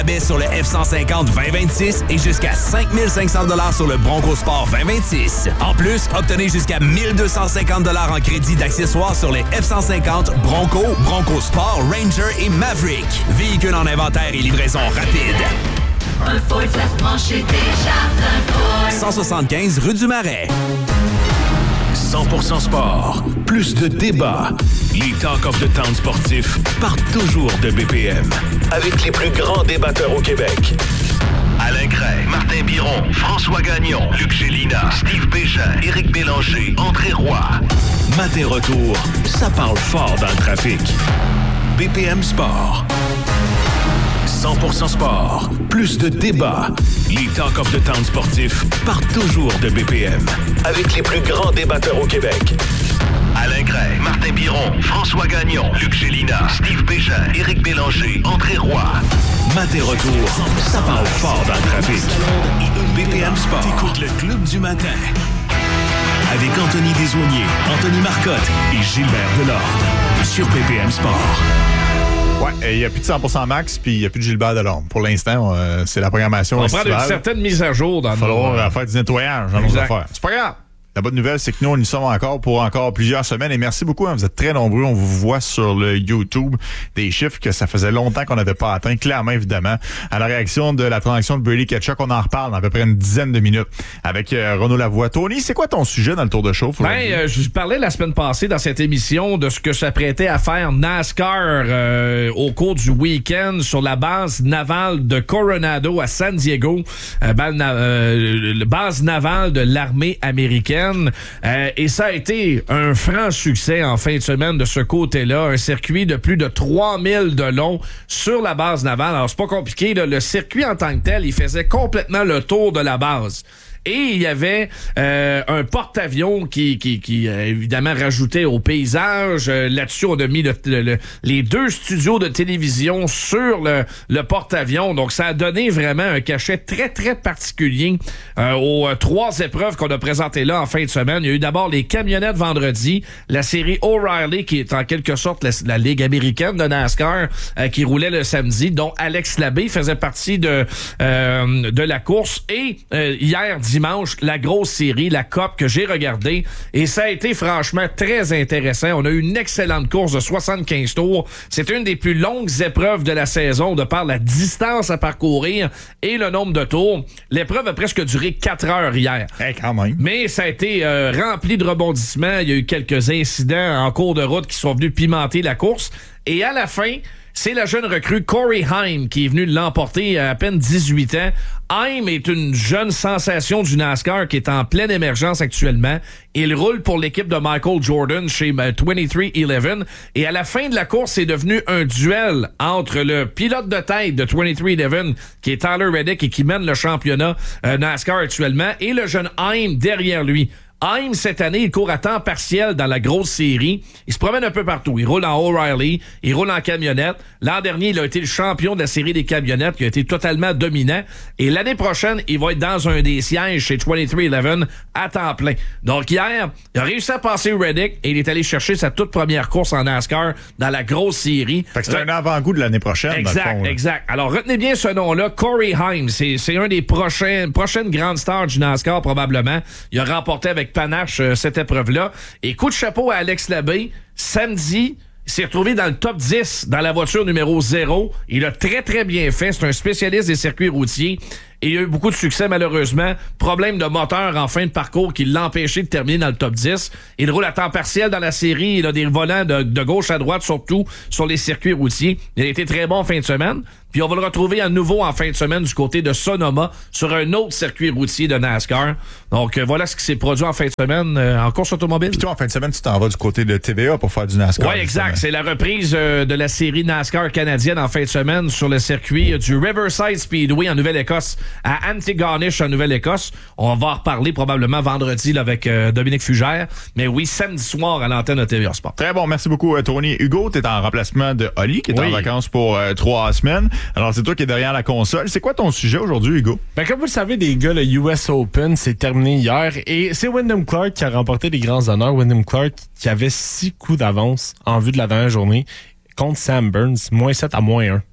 Rabais sur le F-150 2026 et jusqu'à 5 500 $ sur le Bronco Sport 2026. En plus, obtenez jusqu'à 1 250 $ en crédit d'accessoires sur les F-150, Bronco, Bronco Sport, Ranger et Maverick. Véhicules en inventaire et livraison rapide. Un Ford, ça se mange chez Desjardins Ford. 175 rue du Marais. 100% sport. Plus de débats. Les Talk of the Town sportifs partent toujours de BPM. Avec les plus grands débatteurs au Québec. Alain Cray, Martin Biron, François Gagnon, Luc Gélina, Steve Bégin, Éric Bélanger, André Roy. Matin retour, ça parle fort dans le trafic. BPM Sport. 100% sport. Plus de débats. Les Talk of the Town sportifs partent toujours de BPM. Avec les plus grands débatteurs au Québec. Alain Cray, Martin Biron, François Gagnon, Luc Gélina, Steve Bégin, Éric Bélanger, André Roy. Matin retour, ça parle fort dans le trafic. BPM Sport. Écoute le Club du matin. Avec Anthony Desaulniers, Anthony Marcotte et Gilbert Delorde. Sur BPM Sport. Ouais, il n'y a plus de 100% max, puis il n'y a plus de Gilbert Delorme. Pour l'instant, c'est la programmation estivale. On prend une certaine mise à jour dans il va falloir faire du nettoyage dans nos affaires. C'est pas grave. La bonne nouvelle, c'est que nous, on y sommes encore pour encore plusieurs semaines. Et merci beaucoup, vous êtes très nombreux. On vous voit sur le YouTube des chiffres que ça faisait longtemps qu'on n'avait pas atteint. Clairement, évidemment, à la réaction de la transaction de Brady Tkachuk, on en reparle dans à peu près une dizaine de minutes avec Renaud Lavoie. Tony, c'est quoi ton sujet dans le tour de chauffe? Je parlais la semaine passée dans cette émission de ce que s'apprêtait à faire NASCAR au cours du week-end sur la base navale de Coronado à San Diego, base navale de l'armée américaine. Et ça a été un franc succès en fin de semaine de ce côté-là. Un circuit de plus de 3000 de long sur la base navale. Alors, c'est pas compliqué. Là. Le circuit en tant que tel, il faisait complètement le tour de la base. Et il y avait un porte-avions qui évidemment rajoutait au paysage. Là-dessus, on a mis les 2 studios de télévision sur le porte-avions. Donc, ça a donné vraiment un cachet très, très particulier aux 3 épreuves qu'on a présentées là en fin de semaine. Il y a eu d'abord les camionnettes vendredi, la série O'Reilly, qui est en quelque sorte la Ligue américaine de NASCAR, qui roulait le samedi, dont Alex Labbé faisait partie de la course. Et hier, dimanche, la grosse série, la Cup, que j'ai regardée, et ça a été franchement très intéressant. On a eu une excellente course de 75 tours. C'est une des plus longues épreuves de la saison de par la distance à parcourir et le nombre de tours. L'épreuve a presque duré 4 heures hier. Quand même. Mais ça a été rempli de rebondissements. Il y a eu quelques incidents en cours de route qui sont venus pimenter la course. Et à la fin, c'est la jeune recrue Corey Heim qui est venue l'emporter à peine 18 ans. Heim est une jeune sensation du NASCAR qui est en pleine émergence actuellement. Il roule pour l'équipe de Michael Jordan chez 23XI. Et à la fin de la course, c'est devenu un duel entre le pilote de tête de 23XI, qui est Tyler Reddick et qui mène le championnat NASCAR actuellement, et le jeune Heim derrière lui. Heim, cette année, il court à temps partiel dans la grosse série. Il se promène un peu partout. Il roule en O'Reilly, il roule en camionnette. L'an dernier, il a été le champion de la série des camionnettes, qui a été totalement dominant. Et l'année prochaine, il va être dans un des sièges chez 23XI à temps plein. Donc hier, il a réussi à passer Reddick et il est allé chercher sa toute première course en NASCAR dans la grosse série. Fait que c'est un avant-goût de l'année prochaine. Exact, dans le fond, exact. Alors, retenez bien ce nom-là, Corey Heim. C'est un des prochaines grandes stars du NASCAR, probablement. Il a remporté avec panache cette épreuve-là. Et coup de chapeau à Alex Labbé, samedi, il s'est retrouvé dans le top 10 dans la voiture numéro 0. Il a très, très bien fait. C'est un spécialiste des circuits routiers. Et il a eu beaucoup de succès, malheureusement. Problème de moteur en fin de parcours qui l'a empêché de terminer dans le top 10. Il roule à temps partiel dans la série. Il a des volants de gauche à droite, surtout sur les circuits routiers. Il a été très bon en fin de semaine. Puis on va le retrouver à nouveau en fin de semaine du côté de Sonoma sur un autre circuit routier de NASCAR. Donc voilà ce qui s'est produit en fin de semaine en course automobile. Puis toi, en fin de semaine, tu t'en vas du côté de TVA pour faire du NASCAR. Oui, exact. C'est la reprise de la série NASCAR canadienne en fin de semaine sur le circuit du Riverside Speedway en Nouvelle-Écosse, à Antigonish en Nouvelle-Écosse. On va en reparler probablement vendredi là, avec Dominique Fugère. Mais oui, samedi soir à l'antenne de TVA Sport. Très bon. Merci beaucoup, Tony. Hugo, tu es en remplacement de Oli, qui est en vacances pour 3 semaines. Alors, c'est toi qui es derrière la console. C'est quoi ton sujet aujourd'hui, Hugo? Ben, comme vous le savez, les gars, le US Open s'est terminé hier et c'est Wyndham Clark qui a remporté les grands honneurs. Wyndham Clark qui avait 6 coups d'avance en vue de la dernière journée contre Sam Burns, -7 à -1.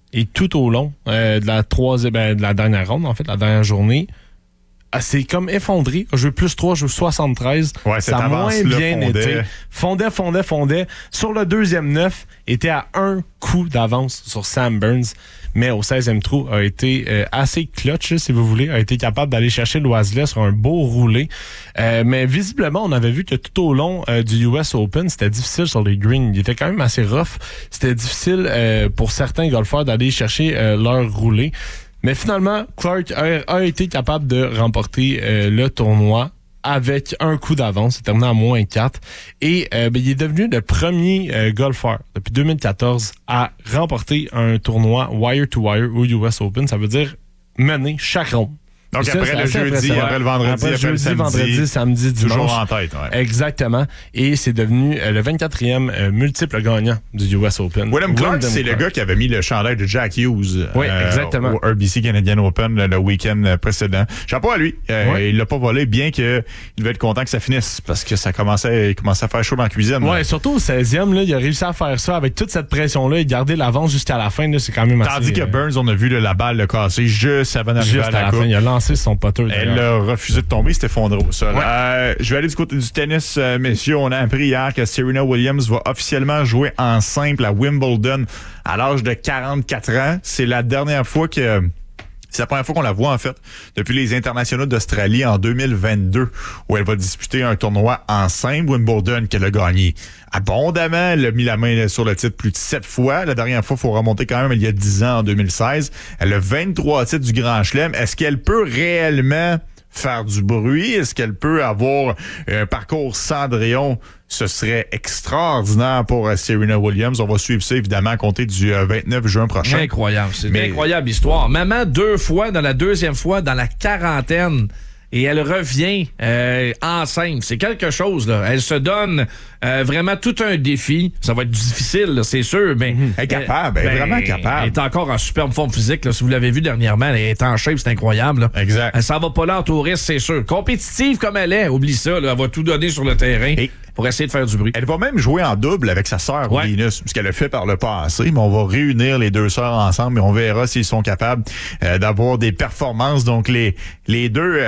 Et tout au long de la dernière ronde, en fait, la dernière journée, c'est comme effondré. Jeu plus 3, jeu 73. Ouais, ça a moins bien été. Fondait. Sur le deuxième 9, était à un coup d'avance sur Sam Burns. Mais au 16e trou, a été assez clutch, si vous voulez. A été capable d'aller chercher l'Oiselet sur un beau roulé. Mais visiblement, on avait vu que tout au long du US Open, c'était difficile sur les greens. Il était quand même assez rough. C'était difficile pour certains golfeurs d'aller chercher leur roulé. Mais finalement, Clark a été capable de remporter le tournoi avec un coup d'avance. C'est terminé à moins 4. Et il est devenu le premier golfeur depuis 2014 à remporter un tournoi wire-to-wire au US Open. Ça veut dire mener chaque ronde. Donc après le jeudi, après le vendredi, après le samedi. Vendredi, samedi, dimanche. Toujours en tête, ouais. Exactement. Et c'est devenu le 24e multiple gagnant du US Open. William Clark, c'est le gars qui avait mis le chandail de Jack Hughes au RBC Canadian Open le week-end précédent. Chapeau à lui. Il l'a pas volé, bien qu'il devait être content que ça finisse, parce que il commençait à faire chaud dans la cuisine. Ouais, surtout au 16e, là, il a réussi à faire ça avec toute cette pression-là et garder l'avance jusqu'à la fin. Là, c'est quand même Tandis que Burns, on a vu la balle le casser juste avant d'arriver à la coupe. Il a lancé son poteur. Elle a refusé de tomber, c'était effondré au sol. Ouais. Je vais aller du côté du tennis, messieurs. On a appris hier que Serena Williams va officiellement jouer en simple à Wimbledon à l'âge de 44 ans. C'est la première fois qu'on la voit, en fait, depuis les internationaux d'Australie en 2022, où elle va disputer un tournoi en simple, Wimbledon, qu'elle a gagné abondamment. Elle a mis la main sur le titre plus de 7 fois. La dernière fois, il faut remonter quand même il y a 10 ans, en 2016. Elle a 23 titres du Grand Chelem. Est-ce qu'elle peut réellement faire du bruit? Est-ce qu'elle peut avoir un parcours Cendrillon? Ce serait extraordinaire pour Serena Williams. On va suivre ça, évidemment, à compter du 29 juin prochain. Incroyable. C'est une incroyable histoire. Maman, 2 fois, dans la deuxième fois, dans la quarantaine, et elle revient enceinte. C'est quelque chose, là. Elle se donne vraiment tout un défi. Ça va être difficile, là, c'est sûr, mais... Elle est capable, elle est vraiment capable. Elle est encore en superbe forme physique, là. Si vous l'avez vu dernièrement, elle est en shape, c'est incroyable, là. Exact. Elle s'en va pas là en touriste, c'est sûr. Compétitive comme elle est, oublie ça, là. Elle va tout donner sur le terrain pour essayer de faire du bruit. Elle va même jouer en double avec sa sœur, Venus, ce qu'elle a fait par le passé, mais on va réunir les deux sœurs ensemble et on verra s'ils sont capables d'avoir des performances. Donc, les deux...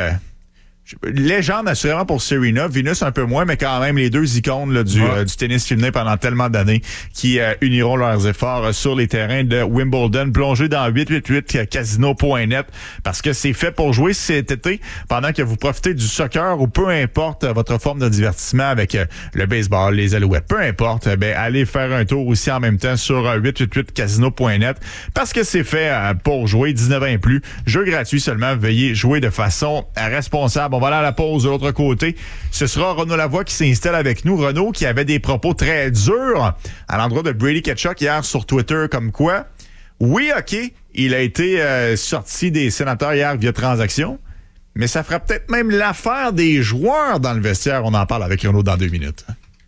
légende assurément pour Serena, Venus un peu moins, mais quand même les deux icônes là, du tennis féminin pendant tellement d'années qui uniront leurs efforts sur les terrains de Wimbledon. Plongez dans 888casino.net parce que c'est fait pour jouer cet été pendant que vous profitez du soccer ou peu importe votre forme de divertissement avec le baseball, les alouettes, peu importe, allez faire un tour aussi en même temps sur 888casino.net parce que c'est fait pour jouer 19 ans et plus. Jeu gratuit seulement, veuillez jouer de façon responsable. On va aller à la pause de l'autre côté. Ce sera Renaud Lavoie qui s'installe avec nous. Renaud qui avait des propos très durs à l'endroit de Brady Tkachuk hier sur Twitter comme quoi, oui, OK, il a été sorti des sénateurs hier via transaction, mais ça fera peut-être même l'affaire des joueurs dans le vestiaire. On en parle avec Renaud dans 2 minutes.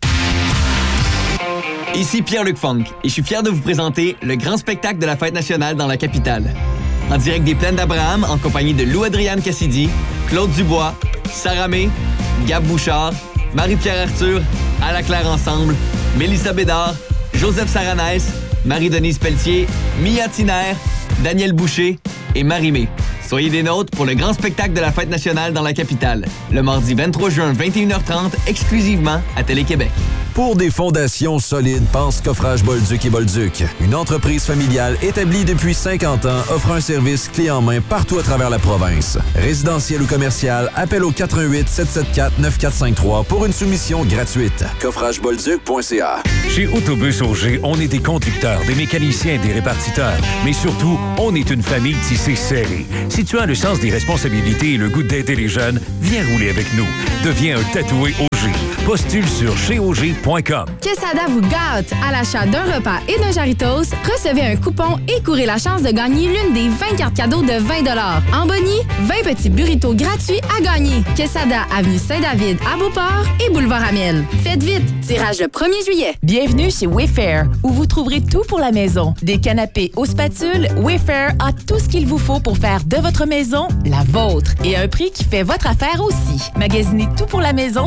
Ici Pierre-Luc Funk et je suis fier de vous présenter le grand spectacle de la Fête nationale dans la capitale. En direct des Plaines d'Abraham, en compagnie de Lou-Adriane Cassidy, Claude Dubois, Sarah May, Gab Bouchard, Marie-Pierre Arthur, À la Claire Ensemble, Mélissa Bédard, Joseph Saranès, Marie-Denise Pelletier, Mia Tiner, Daniel Boucher et Marie-Mé. Soyez des nôtres pour le grand spectacle de la Fête nationale dans la capitale, le mardi 23 juin, 21h30, exclusivement à Télé-Québec. Pour des fondations solides, pense Coffrage Bolduc et Bolduc. Une entreprise familiale établie depuis 50 ans offre un service clé en main partout à travers la province. Résidentiel ou commercial, appel au 418-774-9453 pour une soumission gratuite. Coffragebolduc.ca. Chez Autobus Auger, on est des conducteurs, des mécaniciens et des répartiteurs. Mais surtout, on est une famille tissée serrée. Si tu as le sens des responsabilités et le goût d'aider les jeunes, viens rouler avec nous. Deviens un tatoué Auger. Postule sur cheauger.com. Quesada vous gâte! À l'achat d'un repas et d'un Jarritos, recevez un coupon et courez la chance de gagner l'une des 20 cartes cadeaux de 20 $. En boni, 20 petits burritos gratuits à gagner. Quesada, avenue Saint-David à Beauport et boulevard Amiel. Faites vite! Tirage le 1er juillet. Bienvenue chez Wayfair, où vous trouverez tout pour la maison. Des canapés aux spatules, Wayfair a tout ce qu'il vous faut pour faire de votre maison la vôtre. Et à un prix qui fait votre affaire aussi. Magasinez tout pour la maison sur Wayfair.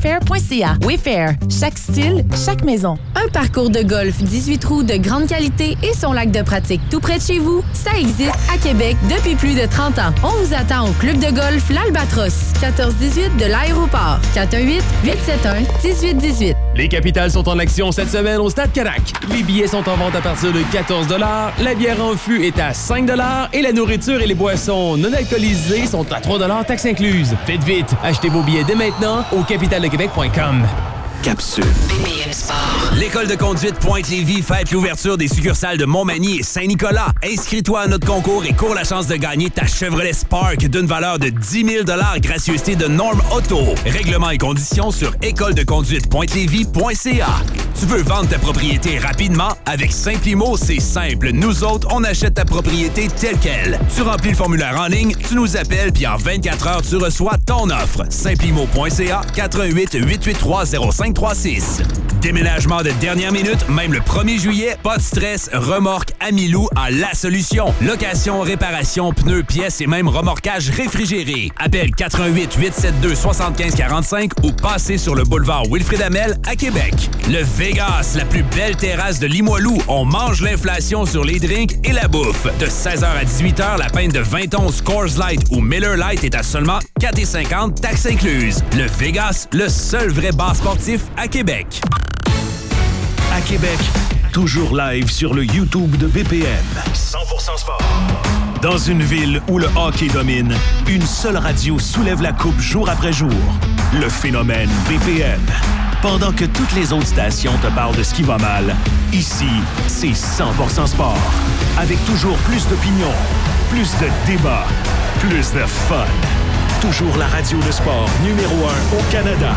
wayfair.ca. Wayfair, chaque style, chaque maison. Un parcours de golf 18 trous de grande qualité et son lac de pratique tout près de chez vous, ça existe à Québec depuis plus de 30 ans. On vous attend au club de golf L'Albatros, 1418 de l'aéroport, 418-871-1818. Les capitales sont en action cette semaine au Stade Carac. Les billets sont en vente à partir de 14 $, la bière en fût est à 5 $ et la nourriture et les boissons non alcoolisées sont à 3 $, taxes incluses. Faites vite, achetez vos billets dès maintenant au capitaledequebec.com. Capsule. BPM Sport. L'École de conduite Pointe-Lévis fête l'ouverture des succursales de Montmagny et Saint-Nicolas. Inscris-toi à notre concours et cours la chance de gagner ta Chevrolet Spark d'une valeur de 10 000 $, gracieuseté de Norm Auto. Règlements et conditions sur écoledeconduitepointlévis.ca. Tu veux vendre ta propriété rapidement? Avec Simplimo, c'est simple. Nous autres, on achète ta propriété telle quelle. Tu remplis le formulaire en ligne, tu nous appelles, puis en 24 heures, tu reçois ton offre. Simplimo.ca, 88-883-0536. Déménagement de dernière minute, même le 1er juillet, pas de stress, remorque Amilou a la solution. Location, réparation, pneus, pièces et même remorquage réfrigéré. Appelle 88-872-7545 ou passez sur le boulevard Wilfrid Hamel à Québec. Le Vegas, la plus belle terrasse de Limoilou. On mange l'inflation sur les drinks et la bouffe. De 16h à 18h, la pinte de 20 onces Coors Light ou Miller Light est à seulement 4,50 taxes incluses. Le Vegas, le seul vrai bar sportif à Québec. À Québec, toujours live sur le YouTube de BPM. 100% sport. Dans une ville où le hockey domine, une seule radio soulève la coupe jour après jour. Le phénomène BPM. Pendant que toutes les autres stations te parlent de ce qui va mal, ici, c'est 100% sport. Avec toujours plus d'opinions, plus de débats, plus de fun. Toujours la radio de sport numéro 1 au Canada.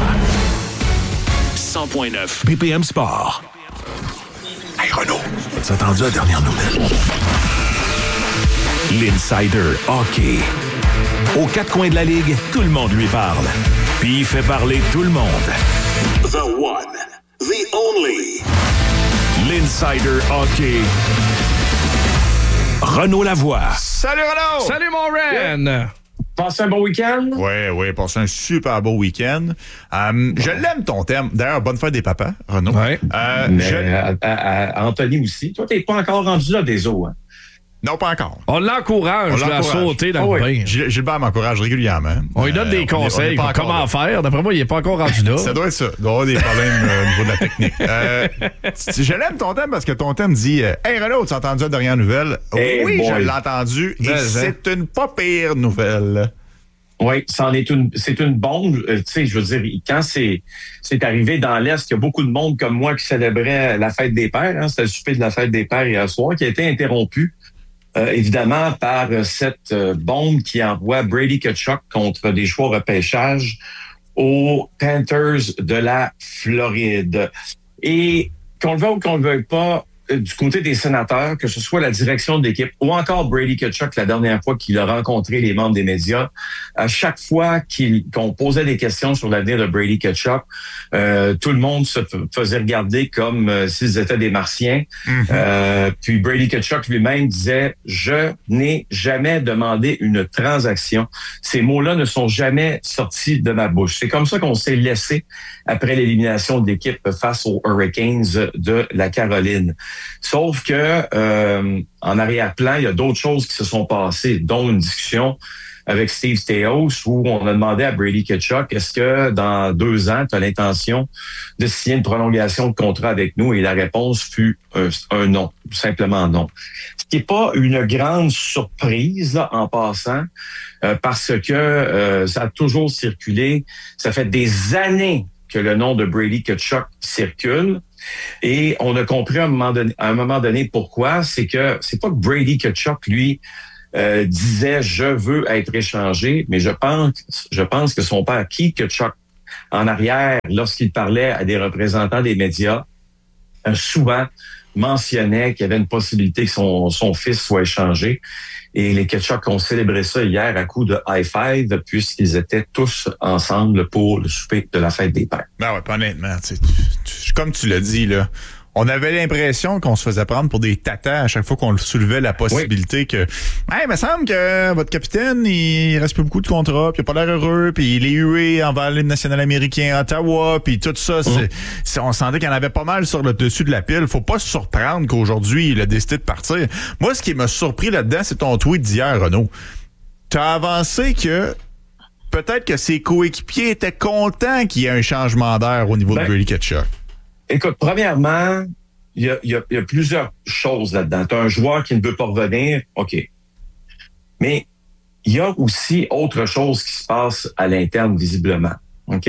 100.9 BPM Sport. Hey Renaud, as-tu entendu la dernière nouvelle? L'Insider Hockey. Aux quatre coins de la Ligue, tout le monde lui parle. Puis il fait parler tout le monde. The one, the only. L'Insider Hockey. Renaud Lavoie. Salut Renaud! Salut mon Ren! Passez un bon week-end? Oui, passez un super beau week-end. Je l'aime ton thème. D'ailleurs, bonne fête des papas, Renaud. Oui. Anthony aussi. Toi, t'es pas encore rendu là des eaux, hein? Non, pas encore. On l'encourage à sauter dans le bain. Gilbert m'encourage régulièrement. On lui donne des conseils, comment faire. D'après moi, il n'est pas encore rendu là. Ça doit être ça. Il doit y avoir des problèmes au niveau de la technique. Je l'aime ton thème parce que ton thème dit Hey Renaud, tu as entendu la dernière nouvelle? Oui, je l'ai entendu et c'est une pas pire nouvelle. Oui, c'est une bombe. Tu sais, je veux dire, quand c'est arrivé dans l'Est, il y a beaucoup de monde comme moi qui célébrait la fête des pères. Hein, c'était le souper de la fête des pères hier soir, qui a été interrompu. Évidemment, par cette bombe qui envoie Brady Tkachuk contre des choix repêchage aux Panthers de la Floride. Et qu'on le veuille ou qu'on le veuille pas, du côté des sénateurs, que ce soit la direction de l'équipe ou encore Brady Tkachuk, la dernière fois qu'il a rencontré les membres des médias, à chaque fois qu'on posait des questions sur l'avenir de Brady Tkachuk, tout le monde se faisait regarder comme s'ils étaient des martiens. Puis Brady Tkachuk lui-même disait « Je n'ai jamais demandé une transaction. » Ces mots-là ne sont jamais sortis de ma bouche. C'est comme ça qu'on s'est laissé après l'élimination de l'équipe face aux Hurricanes de la Caroline. Sauf que en arrière-plan, il y a d'autres choses qui se sont passées, dont une discussion avec Steve Staios où on a demandé à Brady Tkachuk, est-ce que dans 2 ans, tu as l'intention de signer une prolongation de contrat avec nous? Et la réponse fut un non, simplement non. Ce qui n'est pas une grande surprise là, en passant, parce que ça a toujours circulé. Ça fait des années que le nom de Brady Tkachuk circule. Et on a compris à un moment donné pourquoi. C'est que c'est pas que Brady Tkachuk, lui, disait « je veux être échangé », mais je pense que son père, Keith Tkachuk, en arrière, lorsqu'il parlait à des représentants des médias, souvent mentionnait qu'il y avait une possibilité que son fils soit échangé. Et les Tkachuk ont célébré ça hier à coup de high-five puisqu'ils étaient tous ensemble pour le souper de la fête des pères. Ben ouais, honnêtement, comme tu l'as dit, là, On avait l'impression qu'on se faisait prendre pour des tatas à chaque fois qu'on soulevait la possibilité que il me semble que votre capitaine, il reste plus beaucoup de contrats, puis il a pas l'air heureux, puis il est hué envers l'hymne national américain à Ottawa, puis tout ça, on sentait qu'il y en avait pas mal sur le dessus de la pile. Faut pas se surprendre qu'aujourd'hui, il a décidé de partir. Moi, ce qui m'a surpris là-dedans, c'est ton tweet d'hier, Renaud. T'as avancé que peut-être que ses coéquipiers étaient contents qu'il y ait un changement d'air au niveau de Brady Tkachuk. Écoute, premièrement, il y a plusieurs choses là-dedans. Tu as un joueur qui ne veut pas revenir, OK. Mais il y a aussi autre chose qui se passe à l'interne, visiblement. OK?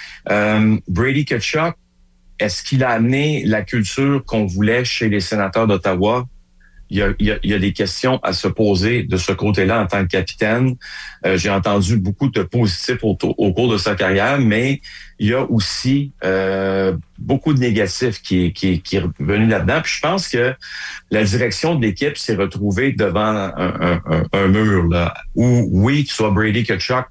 Brady Tkachuk, est-ce qu'il a amené la culture qu'on voulait chez les sénateurs d'Ottawa? Il y a des questions à se poser de ce côté-là en tant que capitaine. J'ai entendu beaucoup de positifs au cours de sa carrière, mais il y a aussi beaucoup de négatifs qui est revenu là-dedans. Puis je pense que la direction de l'équipe s'est retrouvée devant un mur là, où oui, tu as Brady Tkachuk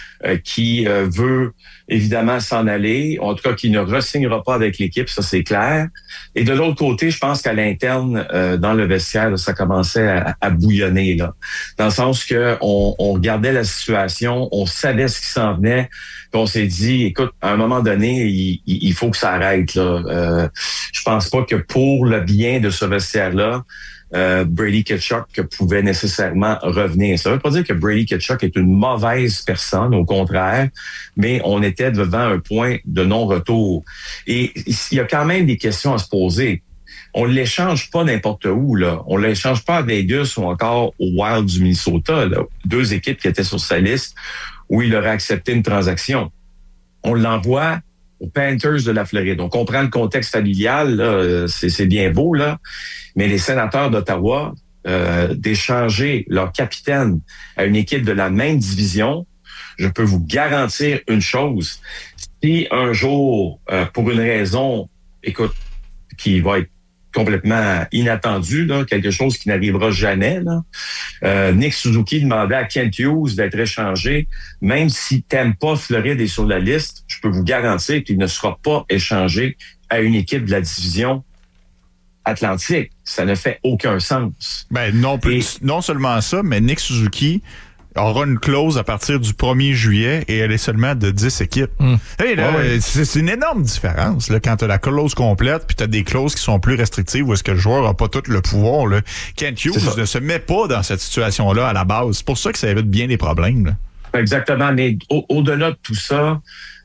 qui veut évidemment s'en aller, en tout cas qui ne re-signera pas avec l'équipe, ça c'est clair. Et de l'autre côté, je pense qu'à l'interne, dans le vestiaire, là, ça commençait à bouillonner, là, dans le sens que on regardait la situation, on savait ce qui s'en venait, puis on s'est dit, écoute, à un moment donné, il faut que ça arrête. Là. Je pense pas que pour le bien de ce vestiaire-là, Brady Tkachuk pouvait nécessairement revenir. Ça veut pas dire que Brady Tkachuk est une mauvaise personne, au contraire, mais on était devant un point de non-retour. Et il y a quand même des questions à se poser. On l'échange pas n'importe où, là. On l'échange pas à Vegas ou encore au Wild du Minnesota, là. 2 équipes qui étaient sur sa liste où il aurait accepté une transaction. On l'envoie aux Panthers de la Floride. On comprend le contexte familial, là, c'est bien beau, là, mais les sénateurs d'Ottawa, d'échanger leur capitaine à une équipe de la même division, je peux vous garantir une chose. Si un jour, pour une raison, écoute, qui va être complètement inattendu, là, quelque chose qui n'arrivera jamais, là. Nick Suzuki demandait à Kent Hughes d'être échangé. Même si Tampa, Floride est sur la liste, je peux vous garantir qu'il ne sera pas échangé à une équipe de la division Atlantique. Ça ne fait aucun sens. Ben non seulement ça, mais Nick Suzuki aura une clause à partir du 1er juillet et elle est seulement de 10 équipes. Hey, là, c'est une énorme différence là, quand tu as la clause complète puis tu as des clauses qui sont plus restrictives où est-ce que le joueur n'a pas tout le pouvoir. Là. Kent Hughes ne se met pas dans cette situation-là à la base. C'est pour ça que ça évite bien des problèmes. Là. Exactement, mais au-delà de tout ça,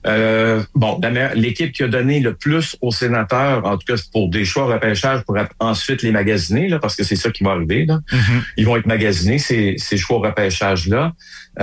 l'équipe qui a donné le plus aux sénateurs, en tout cas pour des choix repêchage pour ensuite les magasiner, là, parce que c'est ça qui va arriver. Là. Ils vont être magasinés, ces choix repêchage-là.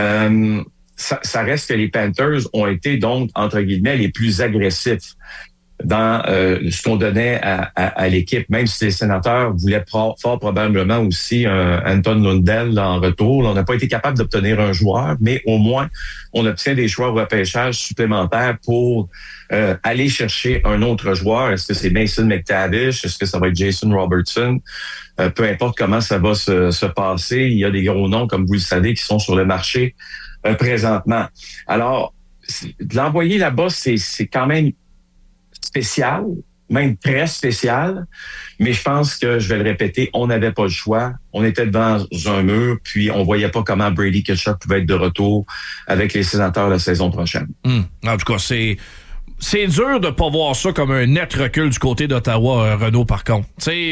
Ça reste que les Panthers ont été donc, entre guillemets, les plus agressifs dans ce qu'on donnait à l'équipe, même si les sénateurs voulaient fort probablement aussi Anton Lundell là, en retour. Là, on n'a pas été capable d'obtenir un joueur, mais au moins, on obtient des choix au repêchage supplémentaires pour aller chercher un autre joueur. Est-ce que c'est Mason McTavish? Est-ce que ça va être Jason Robertson? Peu importe comment ça va se passer, il y a des gros noms, comme vous le savez, qui sont sur le marché présentement. Alors, de l'envoyer là-bas, c'est quand même spécial, même très spécial, mais je pense que, je vais le répéter, on n'avait pas le choix. On était devant un mur, puis on voyait pas comment Brady Tkachuk pouvait être de retour avec les sénateurs la saison prochaine. En tout cas, c'est dur de pas voir ça comme un net recul du côté d'Ottawa, Renaud, par contre.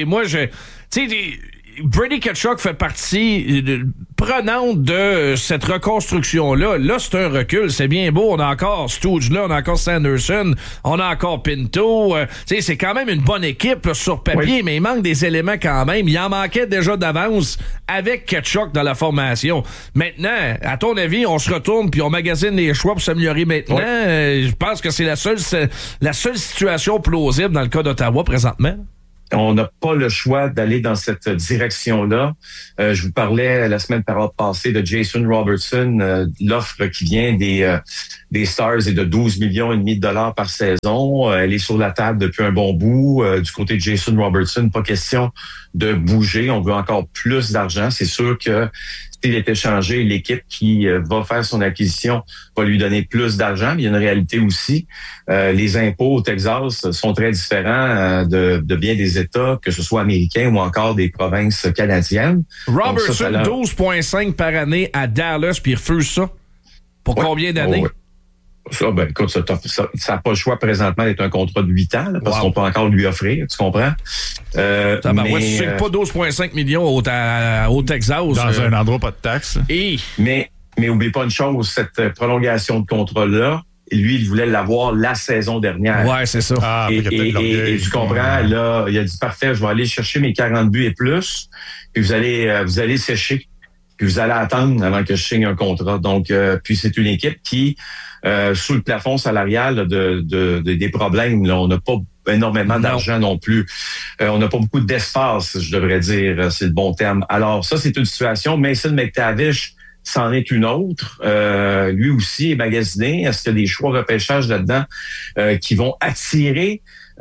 Brady Tkachuk fait partie prenante de cette reconstruction-là. Là, c'est un recul. C'est bien beau. On a encore Stooge là, on a encore Sanderson, on a encore Pinto. C'est quand même une bonne équipe là, sur papier, mais il manque des éléments quand même. Il en manquait déjà d'avance avec Tkachuk dans la formation. Maintenant, à ton avis, on se retourne puis on magasine les choix pour s'améliorer maintenant. Je pense que c'est la seule situation plausible dans le cas d'Ottawa présentement. On n'a pas le choix d'aller dans cette direction-là. Je vous parlais la semaine passée de Jason Robertson, l'offre qui vient des Stars est de 12,5 millions de dollars par saison. Elle est sur la table depuis un bon bout. Du côté de Jason Robertson, pas question de bouger. On veut encore plus d'argent. C'est sûr que s'il est échangé, l'équipe qui va faire son acquisition va lui donner plus d'argent. Il y a une réalité aussi. Les impôts au Texas sont très différents de bien des États, que ce soit américains ou encore des provinces canadiennes. Robertson, 12,5 par année à Dallas, puis il refuse ça. Pour combien d'années? Ça, ben, écoute, ça n'a pas le choix présentement d'être un contrat de 8 ans, là, parce qu'on peut encore lui offrir, tu comprends? Tu sais que pas 12,5 millions au Texas. Dans un endroit pas de taxes. Mais oublie pas une chose, cette prolongation de contrat-là, lui, il voulait l'avoir la saison dernière. Ouais, c'est ça. Et tu comprends, là, il a dit, parfait, je vais aller chercher mes 40 buts et plus, puis vous allez sécher, puis vous allez attendre avant que je signe un contrat. Donc, puis c'est une équipe qui, sous le plafond salarial des problèmes, là, on n'a pas énormément d'argent non plus. On n'a pas beaucoup d'espace, je devrais dire, c'est le bon terme. Alors, ça, c'est une situation. Mason McTavish, c'en est une autre. Lui aussi est magasiné. Est-ce qu'il y a des choix de repêchage là-dedans qui vont attirer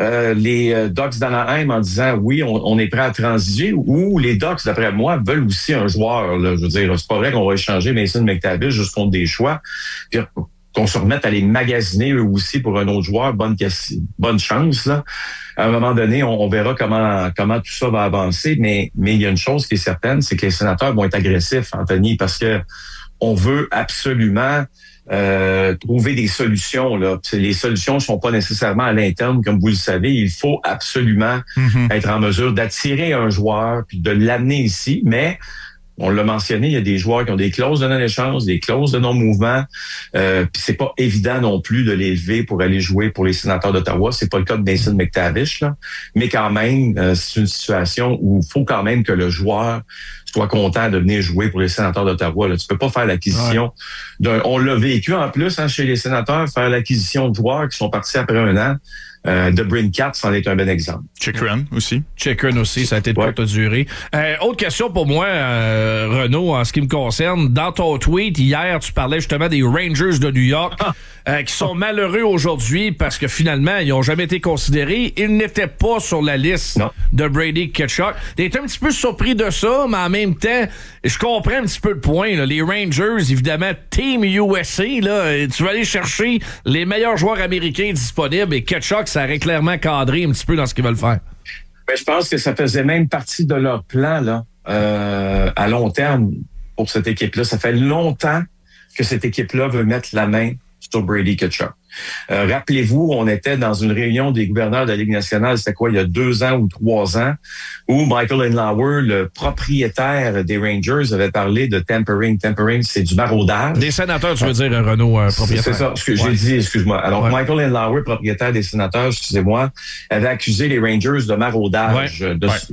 les Ducks d'Anaheim en disant oui, on est prêt à transiger, ou les Ducks, d'après moi, veulent aussi un joueur. Là, je veux dire, c'est pas vrai qu'on va échanger Mason McTavish juste contre des choix. Puis, qu'on se remette à les magasiner eux aussi pour un autre joueur, bonne chance. Là. À un moment donné, on verra comment tout ça va avancer, mais il y a une chose qui est certaine, c'est que les sénateurs vont être agressifs, Anthony, parce que on veut absolument trouver des solutions. Là. Les solutions ne sont pas nécessairement à l'interne, comme vous le savez. Il faut absolument être en mesure d'attirer un joueur puis de l'amener ici, mais on l'a mentionné, il y a des joueurs qui ont des clauses de non-échange, des clauses de non-mouvement. Puis c'est pas évident non plus de les lever pour aller jouer pour les Sénateurs d'Ottawa. C'est pas le cas de Mason McTavish, là. Mais quand même, c'est une situation où il faut quand même que le joueur soit content de venir jouer pour les Sénateurs d'Ottawa. Là. Tu peux pas faire l'acquisition d'un... On l'a vécu en plus chez les Sénateurs, faire l'acquisition de joueurs qui sont partis après un an. De Brincat, c'en est un bon exemple. Chikrin aussi, ça a été de courte durée. Autre question pour moi, Renaud, en ce qui me concerne. Dans ton tweet, hier, tu parlais justement des Rangers de New York qui sont malheureux aujourd'hui parce que finalement, ils n'ont jamais été considérés. Ils n'étaient pas sur la liste de Brady Tkachuk. T'es un petit peu surpris de ça, mais en même temps, je comprends un petit peu le point. Là. Les Rangers, évidemment, Team USA, là, tu vas aller chercher les meilleurs joueurs américains disponibles et Tkachuk, ça aurait clairement cadré un petit peu dans ce qu'ils veulent faire. Ben, je pense que ça faisait même partie de leur plan là, à long terme pour cette équipe-là. Ça fait longtemps que cette équipe-là veut mettre la main sur Brady Tkachuk. Rappelez-vous, on était dans une réunion des gouverneurs de la Ligue nationale, c'était quoi, il y a 2 ans ou 3 ans, où Michael Andlauer, le propriétaire des Rangers, avait parlé de tampering. Tampering, c'est du maraudage. Des Sénateurs, tu veux dire, Renaud, propriétaire. C'est ça, ce que j'ai dit, excuse-moi. Alors, Michael Andlauer, propriétaire des Sénateurs, excusez-moi, avait accusé les Rangers de maraudage,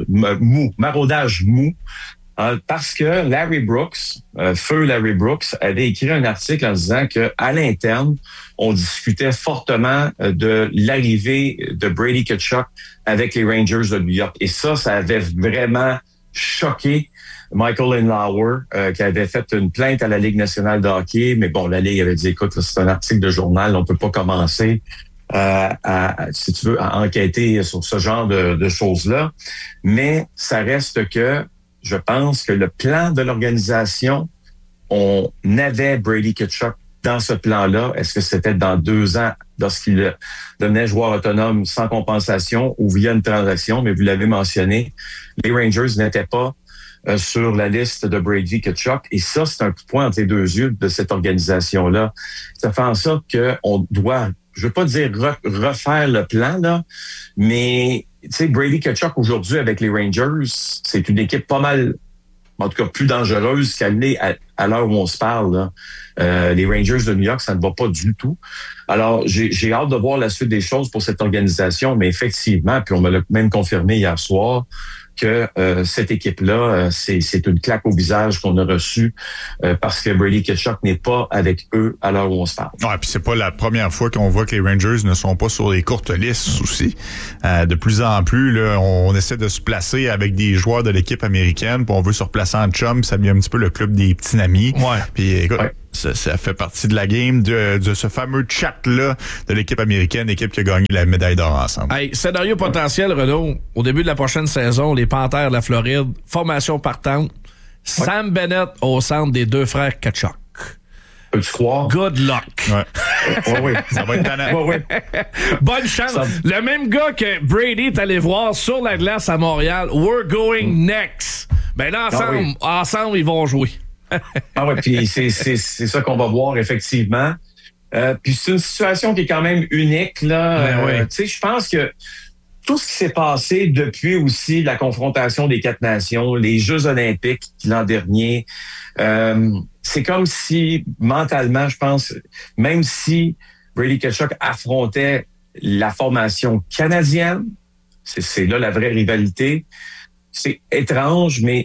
maraudage mou. Parce que Larry Brooks, feu Larry Brooks, avait écrit un article en disant que à l'interne, on discutait fortement de l'arrivée de Brady Tkachuk avec les Rangers de New York. Et ça avait vraiment choqué Michael Andlauer, qui avait fait une plainte à la Ligue nationale de hockey. Mais bon, la Ligue avait dit, écoute, là, c'est un article de journal, on peut pas commencer si tu veux, à enquêter sur ce genre de choses-là. Mais ça reste que je pense que le plan de l'organisation, on avait Brady Tkachuk dans ce plan-là. Est-ce que c'était dans 2 ans lorsqu'il devenait joueur autonome sans compensation ou via une transaction? Mais vous l'avez mentionné, les Rangers n'étaient pas sur la liste de Brady Tkachuk. Et ça, c'est un point entre les deux yeux de cette organisation-là. Ça fait en sorte qu'on doit, je veux pas dire refaire le plan, là, mais tu sais, Brady Tkachuk aujourd'hui avec les Rangers, c'est une équipe pas mal, en tout cas plus dangereuse qu'elle l'est à l'heure où on se parle. Là. Les Rangers de New York, ça ne va pas du tout. Alors, j'ai hâte de voir la suite des choses pour cette organisation, mais effectivement, puis on me l'a même confirmé hier soir, que cette équipe-là, c'est une claque au visage qu'on a reçue parce que Brady Tkachuk n'est pas avec eux à l'heure où on se parle. Ouais, puis c'est pas la première fois qu'on voit que les Rangers ne sont pas sur les courtes listes aussi. De plus en plus, là, on essaie de se placer avec des joueurs de l'équipe américaine, puis on veut se replacer en chum, ça devient un petit peu le club des petits amis. Ouais. Puis écoute, ça fait partie de la game de ce fameux chat-là de l'équipe américaine, l'équipe qui a gagné la médaille d'or ensemble. Hey, scénario potentiel, Renaud, au début de la prochaine saison, les Panthères de la Floride, formation partante, Sam Bennett au centre des deux frères Tkachuk. Peux-tu croire? Good luck. Ouais. Oui, ça va être tannant. Bonne chance. Le même gars que Brady est allé voir sur la glace à Montréal, we're going next. Ben là, ensemble, ils vont jouer. Puis c'est ça qu'on va voir, effectivement. Puis c'est une situation qui est quand même unique, là. Tu sais, je pense que tout ce qui s'est passé depuis aussi la confrontation des 4 nations, les Jeux olympiques l'an dernier, c'est comme si, mentalement, je pense, même si Brady Tkachuk affrontait la formation canadienne, c'est là la vraie rivalité. C'est étrange, mais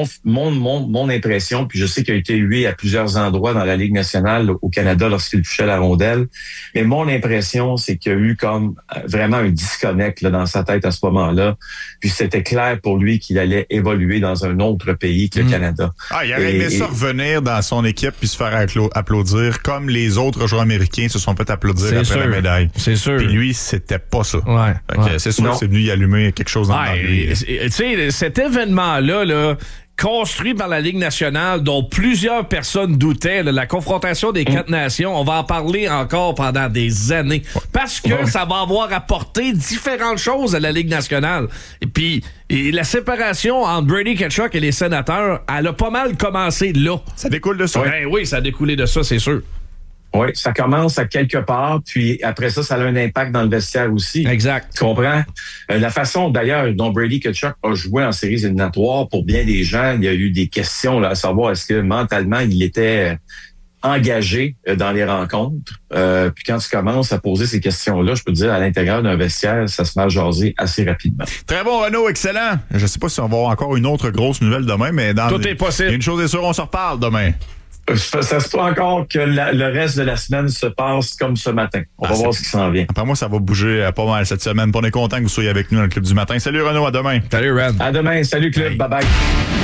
mon impression, puis je sais qu'il a été hué à plusieurs endroits dans la Ligue nationale au Canada lorsqu'il touchait la rondelle, mais mon impression, c'est qu'il y a eu comme vraiment un disconnect là, dans sa tête à ce moment-là, puis c'était clair pour lui qu'il allait évoluer dans un autre pays que le Canada. Il aurait aimé ça revenir dans son équipe puis se faire applaudir comme les autres joueurs américains se sont fait applaudir après la médaille. C'est sûr. Puis lui, c'était pas ça. Ouais. C'est sûr que c'est venu y allumer quelque chose dans lui. Tu sais, cet événement-là, là, construit par la Ligue nationale, dont plusieurs personnes doutaient, là, la confrontation des 4 nations, on va en parler encore pendant des années. Parce que ça va avoir apporté différentes choses à la Ligue nationale. Et puis, la séparation entre Brady Tkachuk et les Sénateurs, elle a pas mal commencé là. Ça découle de ça. Oui, ça a découlé de ça, c'est sûr. Oui, ça commence à quelque part, puis après ça a un impact dans le vestiaire aussi. Exact. Tu comprends? La façon, d'ailleurs, dont Brady Tkachuk a joué en séries éliminatoires, pour bien des gens, il y a eu des questions là, à savoir est-ce que mentalement, il était engagé dans les rencontres. Puis quand tu commences à poser ces questions-là, je peux te dire, à l'intérieur d'un vestiaire, ça se met à jaser assez rapidement. Très bon, Renaud, excellent. Je sais pas si on va avoir encore une autre grosse nouvelle demain, mais tout est possible. Une chose est sûre, on se reparle demain. Ça se peut encore que le reste de la semaine se passe comme ce matin. On va voir ce qui s'en vient. Après moi, ça va bouger pas mal cette semaine. On est content que vous soyez avec nous dans le Club du matin. Salut Renaud, à demain. Salut Ren. À demain. Salut Club. Bye bye.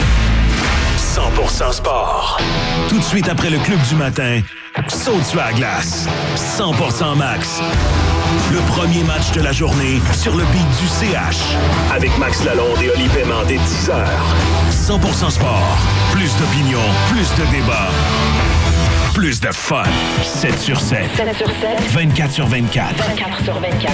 100% sport. Tout de suite après le Club du matin, saute sur la glace. 100% max. Le premier match de la journée sur le beat du CH. Avec Max Lalonde et Oli Paiement dès 10h. 100% sport. Plus d'opinion, plus de débats. Plus de fun. 7 sur 7. 7 sur 7. 24 sur 24. 24 sur 24.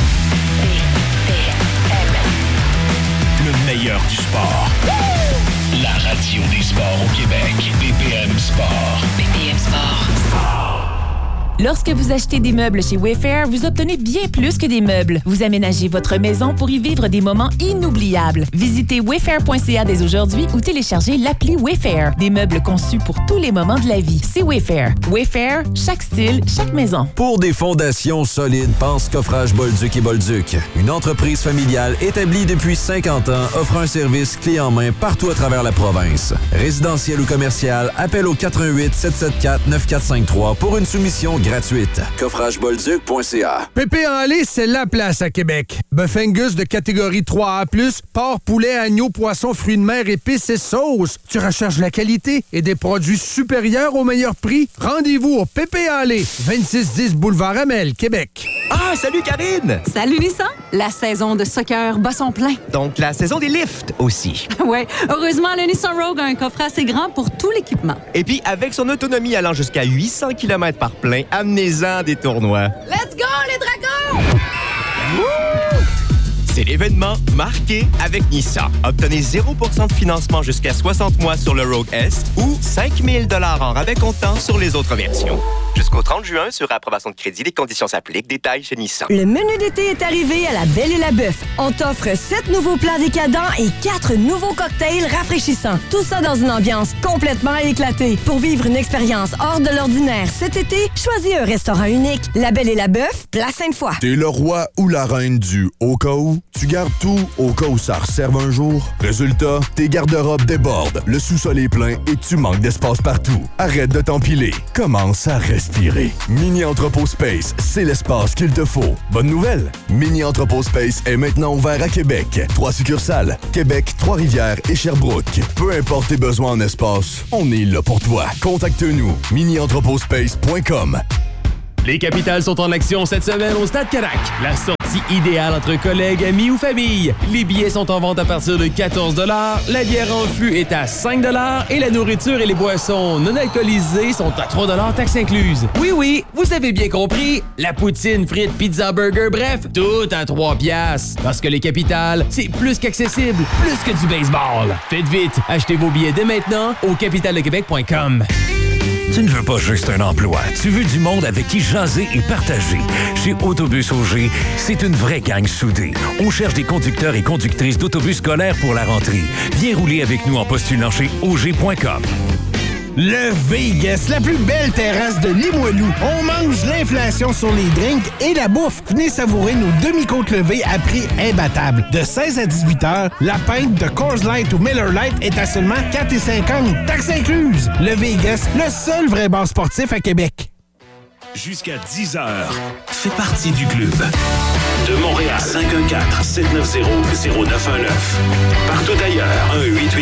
Le meilleur du sport. La radio des sports au Québec. BPM Sport. BPM Sport. Lorsque vous achetez des meubles chez Wayfair, vous obtenez bien plus que des meubles. Vous aménagez votre maison pour y vivre des moments inoubliables. Visitez wayfair.ca dès aujourd'hui ou téléchargez l'appli Wayfair. Des meubles conçus pour tous les moments de la vie. C'est Wayfair. Wayfair, chaque style, chaque maison. Pour des fondations solides, pense Coffrage Bolduc et Bolduc. Une entreprise familiale établie depuis 50 ans offre un service clé en main partout à travers la province. Résidentiel ou commercial, appel au 418 774 9453 pour une soumission gratuite. Coffragebolduc.ca. Pépé en lait, c'est la place à Québec. Bœuf Angus de catégorie 3A+, porc, poulet, agneau, poisson, fruits de mer, épices et sauces. Tu recherches la qualité et des produits supérieurs au meilleur prix? Rendez-vous au Pépé en lait, 2610 Boulevard Amel, Québec. Ah, salut Karine! Salut Nissan! La saison de soccer bat son plein. Donc la saison des lifts aussi. Ouais, heureusement, le Nissan Rogue a un coffret assez grand pour tout l'équipement. Et puis, avec son autonomie allant jusqu'à 800 km par plein, amenez-en des tournois. Let's go, les dragons! C'est l'événement marqué avec Nissan. Obtenez 0% de financement jusqu'à 60 mois sur le Rogue S ou 5 000 $ en rabais comptant sur les autres versions. Jusqu'au 30 juin, sur approbation de crédit, les conditions s'appliquent. Détails chez Nissan. Le menu d'été est arrivé à la Belle et la Bœuf. On t'offre 7 nouveaux plats décadents et 4 nouveaux cocktails rafraîchissants. Tout ça dans une ambiance complètement éclatée. Pour vivre une expérience hors de l'ordinaire cet été, choisis un restaurant unique. La Belle et la Bœuf, Place Sainte-Foy. T'es le roi ou la reine du au cas où? Tu gardes tout au cas où ça resserve un jour? Résultat, tes garde-robes débordent, le sous-sol est plein et tu manques d'espace partout. Arrête de t'empiler. Commence à respirer. Mini Entrepôt Space, c'est l'espace qu'il te faut. Bonne nouvelle! Mini Entrepôt Space est maintenant ouvert à Québec. 3 succursales, Québec, Trois-Rivières et Sherbrooke. Peu importe tes besoins en espace, on est là pour toi. Contacte-nous, minientrepotspace.com. Les Capitales sont en action cette semaine au Stade Carac. La sortie sortie idéale entre collègues, amis ou famille. Les billets sont en vente à partir de 14 $, la bière en fût est à 5 $ et la nourriture et les boissons non alcoolisées sont à 3 $ taxes incluses. Oui, vous avez bien compris. La poutine, frites, pizza, burger, bref, tout à 3 $. Parce que les capitales, c'est plus qu'accessible, plus que du baseball. Faites vite, achetez vos billets dès maintenant au capitaledequebec.com. Tu ne veux pas juste un emploi, tu veux du monde avec qui jaser et partager. Chez Autobus Auger, c'est une vraie gang soudée. On cherche des conducteurs et conductrices d'autobus scolaires pour la rentrée. Viens rouler avec nous en postulant chez auger.com. Le Vegas, la plus belle terrasse de Limoilou. On mange l'inflation sur les drinks et la bouffe. Venez savourer nos demi-côtes levées à prix imbattable. De 16 à 18 heures, la pinte de Coors Light ou Miller Lite est à seulement 4,50 $, taxes incluses. Le Vegas, le seul vrai bar sportif à Québec. Jusqu'à 10 heures, fais partie du club. De Montréal, 514-790-0919. Partout ailleurs,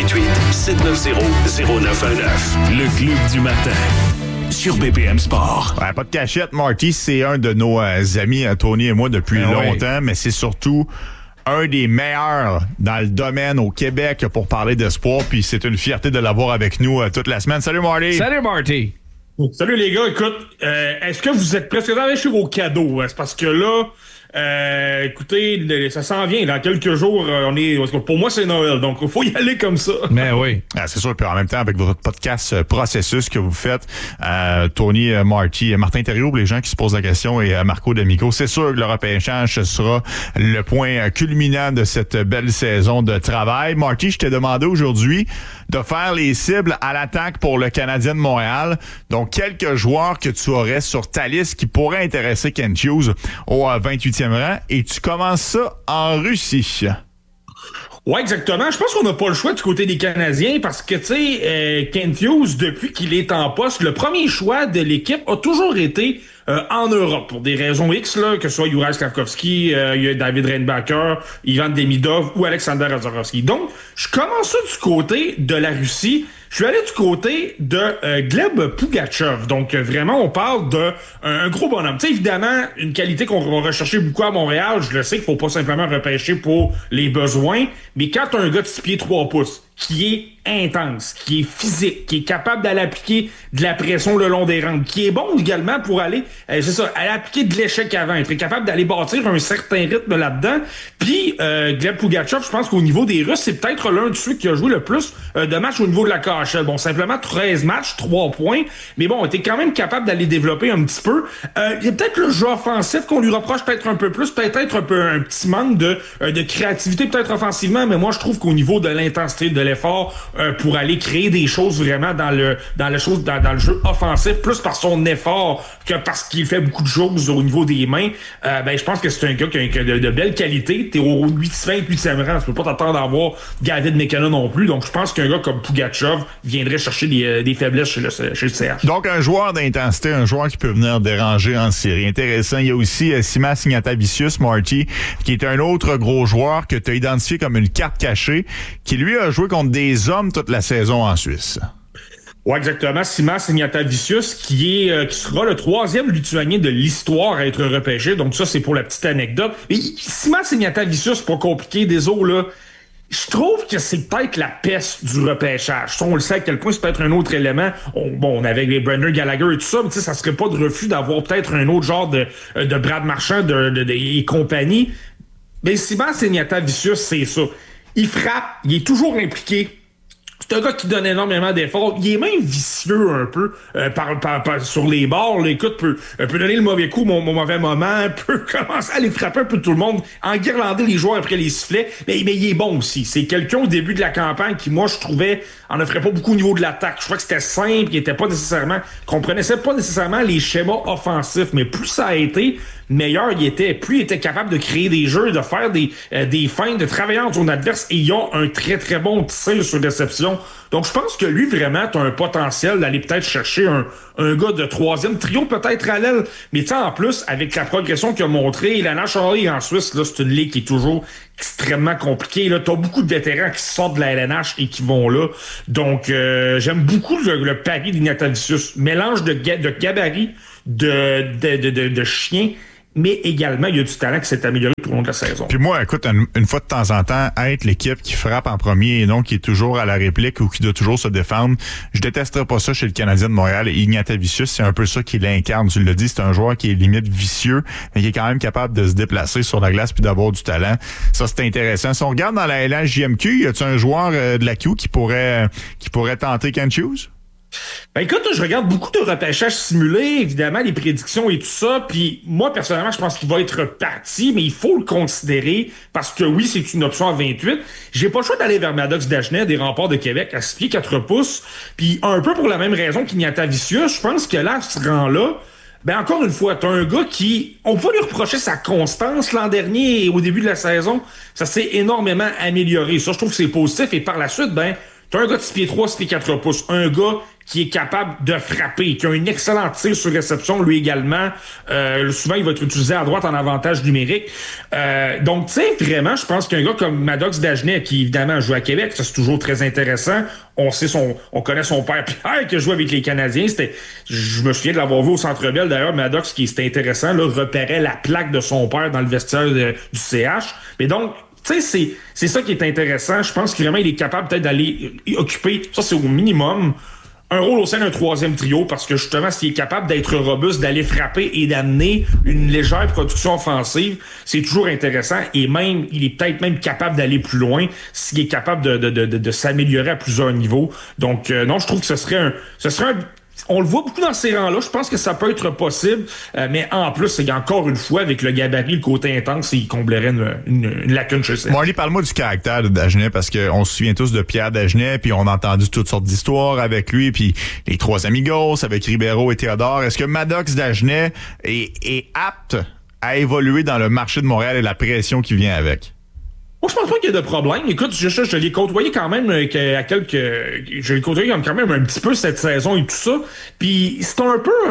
1-888-790-0919. Le club du matin. Sur BPM Sport. Ouais, pas de cachette, Marty, c'est un de nos amis, Tony et moi, depuis longtemps, mais c'est surtout un des meilleurs dans le domaine au Québec pour parler de sport, puis c'est une fierté de l'avoir avec nous toute la semaine. Salut, Marty! Salut, Marty! Salut les gars, écoute, est-ce que vous êtes presque arrivés chez vos cadeaux? C'est parce que là, écoutez, ça s'en vient. Dans quelques jours, pour moi, c'est Noël, donc il faut y aller comme ça. Mais oui. C'est sûr, puis en même temps, avec votre podcast Processus que vous faites, Tony, Marty, Martin Thériault, les gens qui se posent la question, et Marco D'Amico, c'est sûr que le repêchage, ce sera le point culminant de cette belle saison de travail. Marty, je t'ai demandé aujourd'hui de faire les cibles à l'attaque pour le Canadien de Montréal. Donc, quelques joueurs que tu aurais sur ta liste qui pourraient intéresser Kent Hughes au 28e rang. Et tu commences ça en Russie. Ouais, exactement. Je pense qu'on n'a pas le choix du côté des Canadiens parce que, tu sais, Kent Hughes, depuis qu'il est en poste, le premier choix de l'équipe a toujours été en Europe pour des raisons X, là, que ce soit Juraj Slafkovský, David Reinbacher, Ivan Demidov ou Alexander Razorowski. Donc, je commence ça du côté de la Russie. Je suis allé du côté de Gleb Pugachev. Donc, vraiment, on parle d'un gros bonhomme. Tu sais, évidemment, une qualité qu'on va rechercher beaucoup à Montréal, je le sais qu'il faut pas simplement repêcher pour les besoins, mais quand t'as un gars de 6 pieds 3 pouces, qui est intense, qui est physique, qui est capable d'aller appliquer de la pression le long des rampes, qui est bon également pour aller, aller appliquer de l'échec avant, être capable d'aller bâtir un certain rythme là-dedans. Puis, Gleb Pugachev, je pense qu'au niveau des Russes, c'est peut-être l'un de ceux qui a joué le plus de matchs au niveau de la KHL. Bon, simplement 13 matchs, 3 points, mais bon, était quand même capable d'aller développer un petit peu. Il y a peut-être le jeu offensif qu'on lui reproche peut-être un peu plus, peut-être un petit manque de créativité peut-être offensivement, mais moi je trouve qu'au niveau de l'intensité de l'effort pour aller créer des choses vraiment dans le jeu offensif, plus par son effort que parce qu'il fait beaucoup de choses au niveau des mains, je pense que c'est un gars qui a de belles qualités. T'es au 28e rang, tu peux pas t'attendre à avoir David McKenna non plus, donc je pense qu'un gars comme Pugachev viendrait chercher des faiblesses chez le CH. Donc un joueur d'intensité, un joueur qui peut venir déranger en série. Intéressant. Il y a aussi Simas Ignatavicius, Marty, qui est un autre gros joueur que tu as identifié comme une carte cachée, qui lui a joué contre des hommes toute la saison en Suisse. Ouais, exactement. Simas Ignatavicius, qui sera le 3e Lituanien de l'histoire à être repêché. Donc ça, c'est pour la petite anecdote. Et Simas Ignatavicius, pas compliqué, désolé, là. Je trouve que c'est peut-être la peste du repêchage. On le sait à quel point c'est peut-être un autre élément. On avait les Brendan Gallagher et tout ça, mais tu sais, ça serait pas de refus d'avoir peut-être un autre genre de Brad Marchand et compagnie. Mais Simas Ignatavicius, c'est ça. Il frappe, il est toujours impliqué. C'est un gars qui donne énormément d'efforts. Il est même vicieux un peu sur les bords. Là, écoute, peut donner le mauvais coup, mon mauvais moment, peut commencer à aller frapper un peu tout le monde, enguirlander les joueurs après les sifflets. Mais il est bon aussi. C'est quelqu'un au début de la campagne qui, moi, je trouvais, en offrait pas beaucoup au niveau de l'attaque. Je crois que c'était simple, il était pas nécessairement, comprenait pas nécessairement les schémas offensifs. Mais plus ça a été, meilleur il était, plus il était capable de créer des jeux, de faire des feintes, de travailler en zone adverse, et ils ont un très très bon tir sur réception. Donc je pense que lui vraiment a un potentiel d'aller peut-être chercher un gars de 3e trio peut-être à l'aile, mais tu sais en plus avec la progression qu'il a montré, la National League en Suisse, là c'est une ligue qui est toujours extrêmement compliquée, là t'as beaucoup de vétérans qui sortent de la LNH et qui vont là, donc j'aime beaucoup le pari d'Ignatavicius, mélange de gabarit, de chien, mais également, il y a du talent qui s'est amélioré tout au long de la saison. Puis moi, écoute, une fois de temps en temps, être l'équipe qui frappe en premier et non qui est toujours à la réplique ou qui doit toujours se défendre, je détesterais pas ça chez le Canadien de Montréal. Et Ignatavicius, c'est un peu ça qu'il incarne. Tu l'as dit, c'est un joueur qui est limite vicieux, mais qui est quand même capable de se déplacer sur la glace puis d'avoir du talent. Ça, c'est intéressant. Si on regarde dans la LHJMQ, y a-t-il un joueur de la Q qui pourrait tenter Kent Hughes? Ben écoute, je regarde beaucoup de repêchage simulé, évidemment, les prédictions et tout ça, puis moi, personnellement, je pense qu'il va être parti, mais il faut le considérer, parce que oui, c'est une option à 28. J'ai pas le choix d'aller vers Maddox Dagenet des Remparts de Québec à 6 pieds 4 pouces, puis un peu pour la même raison qu'Ignatavicius, je pense que là, à ce rang-là, ben encore une fois, t'as un gars qui, on peut lui reprocher sa constance l'an dernier et au début de la saison, ça s'est énormément amélioré. Ça, je trouve que c'est positif, et par la suite, ben, t'as un gars de 6 pieds 3, 6 pieds 4 pouces, un gars qui est capable de frapper, qui a un excellent tir sur réception, lui également. Souvent, il va être utilisé à droite en avantage numérique. Donc, tu sais, vraiment, je pense qu'un gars comme Maddox Dagenet, qui évidemment joue à Québec, ça c'est toujours très intéressant. On connaît son père Pierre qui a joué avec les Canadiens. Je me souviens de l'avoir vu au Centre Bell, d'ailleurs, Maddox, c'était intéressant, là, repérait la plaque de son père dans le vestiaire du CH. Mais donc, tu sais, c'est ça qui est intéressant. Je pense que vraiment, il est capable peut-être d'aller occuper, ça c'est au minimum, un rôle au sein d'un troisième trio, parce que justement, s'il est capable d'être robuste, d'aller frapper et d'amener une légère production offensive, c'est toujours intéressant. Et même, il est peut-être même capable d'aller plus loin s'il est capable de s'améliorer à plusieurs niveaux. Donc, non, je trouve que ce serait un on le voit beaucoup dans ces rangs-là. Je pense que ça peut être possible. Mais en plus, c'est encore une fois, avec le gabarit, le côté intense, il comblerait une lacune chez ça. Marley, parle-moi du caractère de Dagenet, parce qu'on se souvient tous de Pierre Dagenet, puis on a entendu toutes sortes d'histoires avec lui, puis les trois amigos avec Ribeiro et Théodore. Est-ce que Maddox Dagenet est apte à évoluer dans le marché de Montréal et la pression qui vient avec? Moi, je pense pas qu'il y ait de problème. Écoute, je l'ai côtoyé quand même je l'ai côtoyé quand même un petit peu cette saison et tout ça. Puis c'est un peu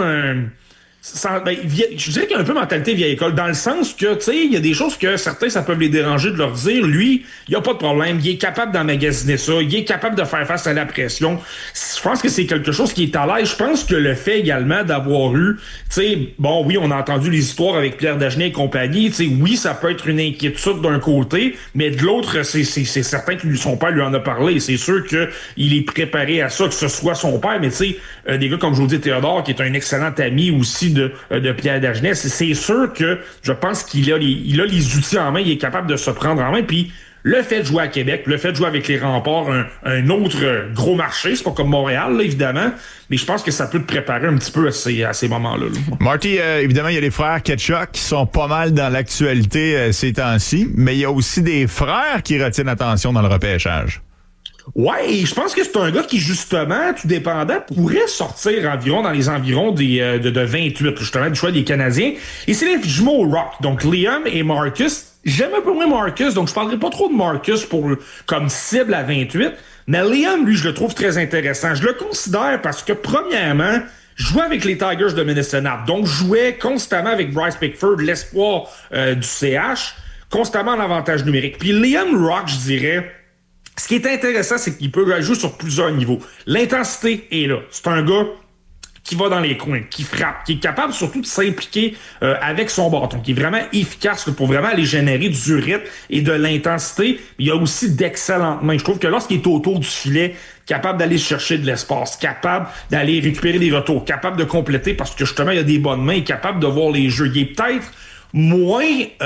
je dirais qu'il y a un peu mentalité vieille école, dans le sens que, tu sais, il y a des choses que certains, ça peut les déranger de leur dire. Lui, il n'y a pas de problème. Il est capable d'emmagasiner ça. Il est capable de faire face à la pression. Je pense que c'est quelque chose qui est à l'aise. Je pense que le fait également d'avoir eu, tu sais, bon, oui, on a entendu les histoires avec Pierre Dagenet et compagnie. Tu sais, oui, ça peut être une inquiétude d'un côté, mais de l'autre, c'est certain que son père lui en a parlé. C'est sûr qu'il est préparé à ça, que ce soit son père. Mais tu sais, des gars comme je vous dis, Théodore, qui est un excellent ami aussi de Pierre Dagenet, c'est sûr que je pense qu'il a les outils en main, il est capable de se prendre en main, puis le fait de jouer à Québec, le fait de jouer avec les Remparts, un autre gros marché, c'est pas comme Montréal, là, évidemment, mais je pense que ça peut te préparer un petit peu à ces moments-là. Là. Marty, évidemment, il y a les frères Ketchuk qui sont pas mal dans l'actualité ces temps-ci, mais il y a aussi des frères qui retiennent l'attention dans le repêchage. Ouais, je pense que c'est un gars qui, justement, tout dépendant, pourrait sortir dans les environs de 28, justement, du choix des Canadiens. Et c'est les jumeaux Rock, donc Liam et Marcus. J'aime un peu moins Marcus, donc je parlerai pas trop de Marcus comme cible à 28. Mais Liam, lui, je le trouve très intéressant. Je le considère parce que, premièrement, jouait avec les Tigers de Minnesota, donc jouait constamment avec Bryce Pickford, l'espoir du CH, constamment en avantage numérique. Puis Liam Rock, je dirais, ce qui est intéressant, c'est qu'il peut jouer sur plusieurs niveaux. L'intensité est là. C'est un gars qui va dans les coins, qui frappe, qui est capable surtout de s'impliquer avec son bâton, qui est vraiment efficace pour vraiment aller générer du rythme et de l'intensité. Il y a aussi d'excellentes mains. Je trouve que lorsqu'il est autour du filet, capable d'aller chercher de l'espace, capable d'aller récupérer des retours, capable de compléter parce que justement, il y a des bonnes mains, capable de voir les jeux. Il est peut-être moins,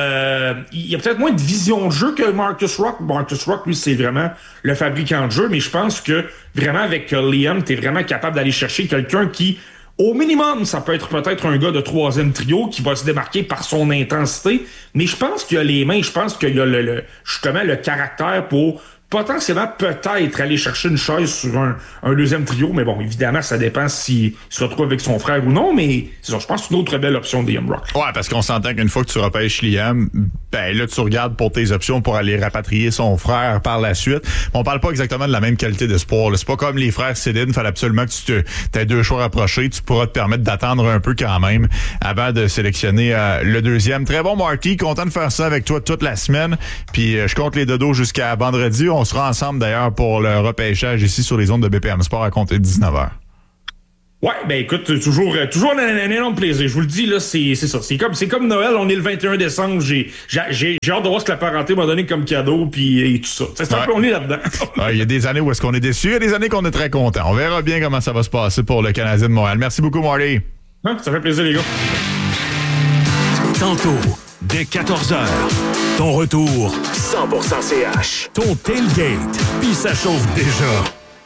il y a peut-être moins de vision de jeu que Marcus Rock. Marcus Rock, lui, c'est vraiment le fabricant de jeu, mais je pense que vraiment avec Liam, t'es vraiment capable d'aller chercher quelqu'un qui, au minimum, ça peut être peut-être un gars de troisième trio qui va se démarquer par son intensité, mais je pense qu'il y a les mains, je pense qu'il y a justement le caractère pour potentiellement peut-être aller chercher une chaise sur un deuxième trio, mais bon, évidemment, ça dépend s'il se retrouve avec son frère ou non, mais c'est ça, je pense que c'est une autre belle option de Liam Rock. Ouais, parce qu'on s'entend qu'une fois que tu repêches Liam, ben là, tu regardes pour tes options pour aller rapatrier son frère par la suite. On parle pas exactement de la même qualité de sport, là. C'est pas comme les frères Céline, fallait absolument que tu aies deux choix rapprochés, tu pourras te permettre d'attendre un peu quand même avant de sélectionner le deuxième. Très bon, Marty, content de faire ça avec toi toute la semaine, puis je compte les dodos jusqu'à vendredi. On sera ensemble d'ailleurs pour le repêchage ici sur les ondes de BPM Sport à compter de 19h. Ouais, ben écoute, toujours un énorme plaisir. Je vous le dis, là, c'est ça. C'est comme Noël, on est le 21 décembre. J'ai hâte de voir ce que la parenté m'a donné comme cadeau, puis tout ça. C'est un peu, on est là-dedans. Il y a des années où est-ce qu'on est déçu, il y a des années qu'on est très content. On verra bien comment ça va se passer pour le Canadien de Montréal. Merci beaucoup, Marty. Ça fait plaisir, les gars. Tantôt, dès 14h, ton retour 100% CH. Ton tailgate, puis ça chauffe déjà.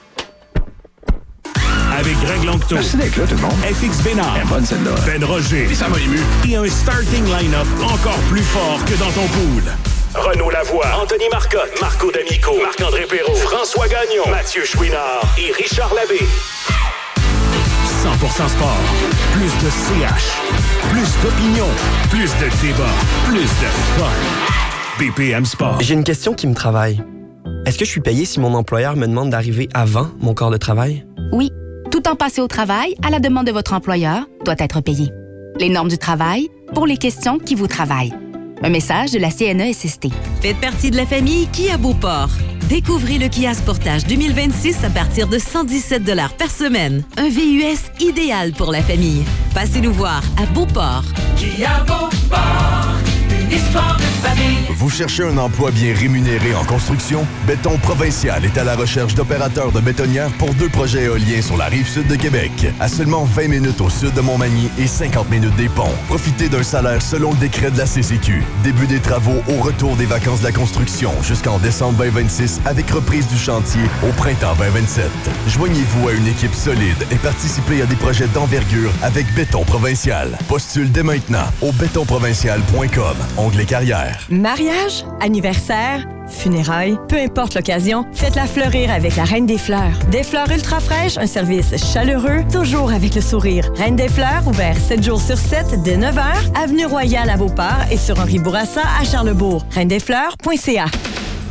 Avec Greg Longto. Merci d'être là, tout le monde. FX Bénard. Bonne celle-là. Ben Roger. Et ça m'a ému. Et un starting line-up encore plus fort que dans ton pool. Renaud Lavoie, Anthony Marcotte, Marco D'Amico, Marc-André Perrault, François Gagnon, Mathieu Chouinard et Richard Labbé. 100% sport. Plus de CH. Plus d'opinion. Plus de débat. Plus de fun. BPM Sport. J'ai une question qui me travaille. Est-ce que je suis payé si mon employeur me demande d'arriver avant mon corps de travail? Oui. Tout temps passé au travail, à la demande de votre employeur, doit être payé. Les normes du travail, pour les questions qui vous travaillent. Un message de la CNESST. Faites partie de la famille Kia Beauport. Découvrez le Kia Sportage 2026 à partir de 117 $ par semaine. Un VUS idéal pour la famille. Passez nous voir à Beauport. Kia Beauport, une histoire de famille. Vous cherchez un emploi bien rémunéré en construction? Béton Provincial est à la recherche d'opérateurs de bétonnières pour 2 projets éoliens sur la rive sud de Québec. À seulement 20 minutes au sud de Montmagny et 50 minutes des ponts. Profitez d'un salaire selon le décret de la CCQ. Début des travaux au retour des vacances de la construction jusqu'en décembre 2026 avec reprise du chantier au printemps 2027. Joignez-vous à une équipe solide et participez à des projets d'envergure avec Béton Provincial. Postule dès maintenant au bétonprovincial.com. Onglet carrière. Mariage, anniversaire, funérailles, peu importe l'occasion, faites-la fleurir avec la Reine des Fleurs. Des fleurs ultra fraîches, un service chaleureux, toujours avec le sourire. Reine des Fleurs, ouvert 7 jours sur 7 dès 9h, avenue Royale à Beauport et sur Henri Bourassa à Charlesbourg. reindesfleurs.ca.